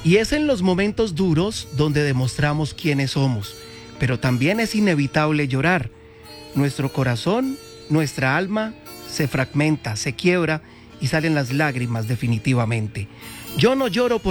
Y es en los momentos duros donde demostramos quiénes somos, pero también es inevitable llorar. Nuestro corazón, nuestra alma se fragmenta, se quiebra y salen las lágrimas definitivamente. Yo no lloro